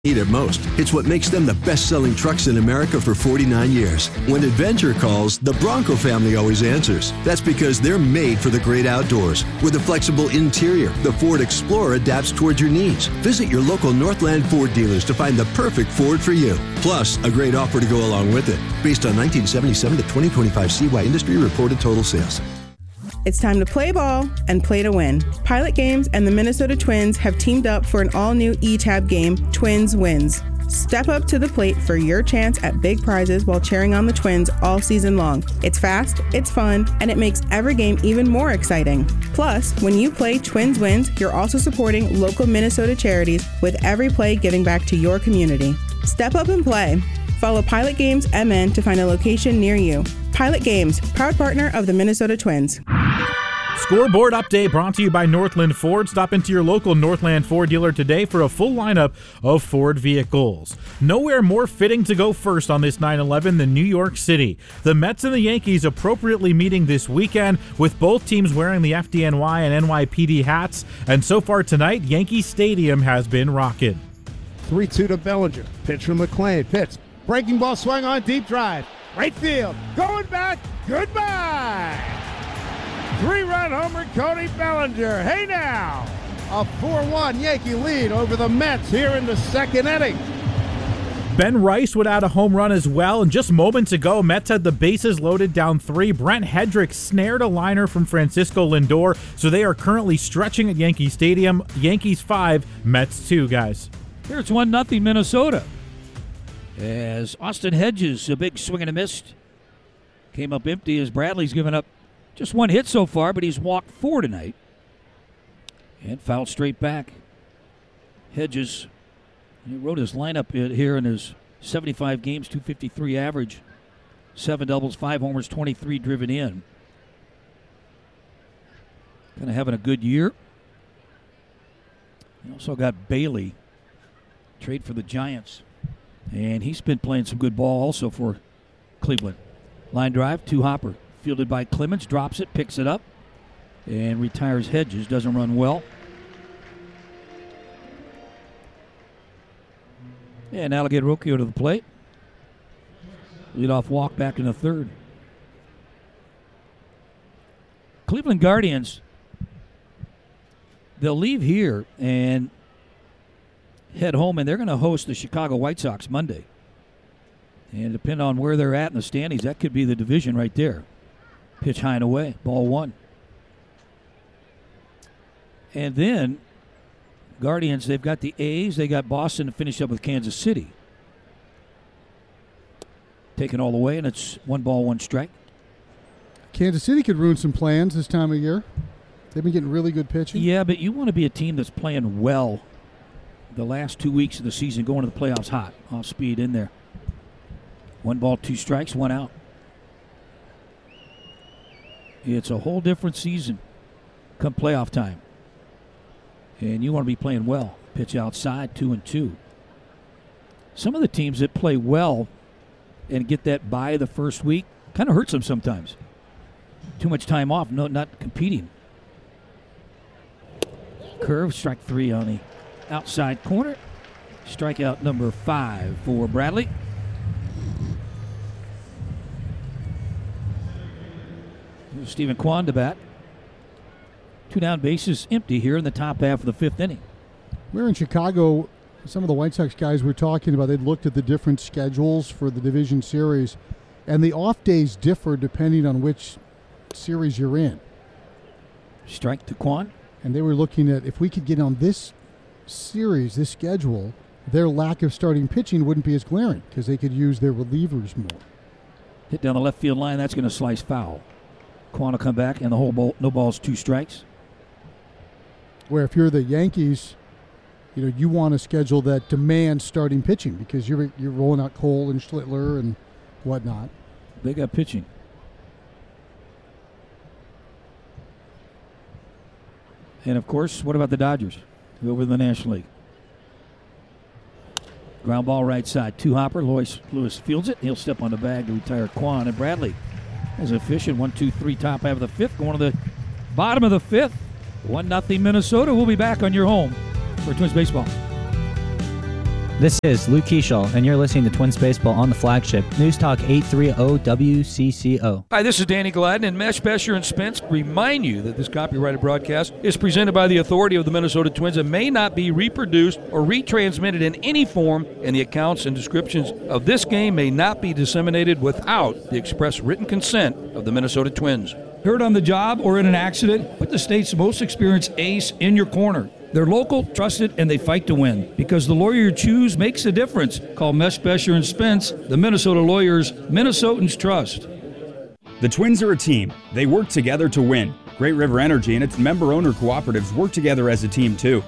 need it most. It's what makes them the best-selling trucks in America for 49 years. When adventure calls, the Bronco family always answers. That's because they're made for the great outdoors. With a flexible interior, the Ford Explorer adapts towards your needs. Visit your local Northland Ford dealers to find the perfect Ford for you. Plus, a great offer to go along with it. Based on 1977 to 2025 CY industry reported total sales. It's time to play ball and play to win. Pilot Games and the Minnesota Twins have teamed up for an all-new E-Tab game, Twins Wins. Step up to the plate for your chance at big prizes while cheering on the Twins all season long. It's fast, it's fun, and it makes every game even more exciting. Plus, when you play Twins Wins, you're also supporting local Minnesota charities with every play giving back to your community. Step up and play. Follow Pilot Games MN to find a location near you. Pilot Games, proud partner of the Minnesota Twins. Scoreboard update brought to you by Northland Ford. Stop into your local Northland Ford dealer today for a full lineup of Ford vehicles. Nowhere more fitting to go first on this 9/11 than New York City. The Mets and the Yankees appropriately meeting this weekend, with both teams wearing the FDNY and NYPD hats. And so far tonight, Yankee Stadium has been rocking. 3-2 to Bellinger. Pitch from McClain. Pitch. Breaking ball swung on, deep drive. Right field. Going back. Goodbye. 3-run homer, Cody Bellinger. Hey now, a 4-1 Yankee lead over the Mets here in the second inning. Ben Rice would add a home run as well, and just moments ago, Mets had the bases loaded down 3. Brent Hedrick snared a liner from Francisco Lindor, so they are currently stretching at Yankee Stadium. Yankees 5, Mets 2, guys. Here it's 1-0 Minnesota. As Austin Hedges, a big swing and a miss, came up empty as Bradley's given up just 1 hit so far, but he's walked 4 tonight. And fouled straight back. Hedges, he wrote his lineup here in his 75 games, 253 average, 7 doubles, 5 homers, 23 driven in. Kind of having a good year. You also got Bailey, trade for the Giants. And he's been playing some good ball also for Cleveland. Line drive, 2 hopper. Fielded by Clemens, drops it, picks it up, and retires Hedges. Doesn't run well. And Alligator Rocchio to the plate. Leadoff walk back in the third. Cleveland Guardians, they'll leave here and head home, and they're going to host the Chicago White Sox Monday. And depending on where they're at in the standings, that could be the division right there. Pitch high and away, ball 1. And then, Guardians, they've got the A's, they got Boston to finish up with Kansas City. Taken all the way, and it's 1 ball, 1 strike. Kansas City could ruin some plans this time of year. They've been getting really good pitching. Yeah, but you want to be a team that's playing well the last 2 weeks of the season, going to the playoffs hot, off speed in there. 1 ball, 2 strikes, 1 out. It's a whole different season come playoff time. And you want to be playing well. Pitch outside, 2-2. Some of the teams that play well and get that bye the first week kind of hurts them sometimes. Too much time off, not competing. Curve, strike 3 on the outside corner. Strikeout number 5 for Bradley. Stephen Kwan to bat. 2 down, bases empty here in the top half of the 5th inning. We're in Chicago. Some of the White Sox guys were talking about, they'd looked at the different schedules for the division series, and the off days differ depending on which series you're in. Strike to Kwan. And they were looking at, if we could get on this series, this schedule, their lack of starting pitching wouldn't be as glaring because they could use their relievers more. Hit down the left field line. That's going to slice foul. Kwan will come back, and the whole ball, no balls, 2 strikes. Where if you're the Yankees, you want a schedule that demands starting pitching because you're rolling out Cole and Schlittler and whatnot. They got pitching. And, of course, what about the Dodgers? Over in the National League. Ground ball right side. 2 hopper. Lewis fields it. He'll step on the bag to retire Kwan. And Bradley is efficient. 1-2-3 top half of the 5th. Going to the bottom of the 5th. 1-0 Minnesota. We'll be back on your home for Twins baseball. This is Luke Keishall, and you're listening to Twins Baseball on the flagship News Talk 830 WCCO. Hi, this is Danny Gladden, and Mesh, Besher, and Spence remind you that this copyrighted broadcast is presented by the authority of the Minnesota Twins and may not be reproduced or retransmitted in any form, and the accounts and descriptions of this game may not be disseminated without the express written consent of the Minnesota Twins. Hurt on the job or in an accident? Put the state's most experienced ace in your corner. They're local, trusted, and they fight to win. Because the lawyer you choose makes a difference. Call Mesh, Besher, and Spence, the Minnesota lawyers Minnesotans trust. The Twins are a team. They work together to win. Great River Energy and its member-owner cooperatives work together as a team, too.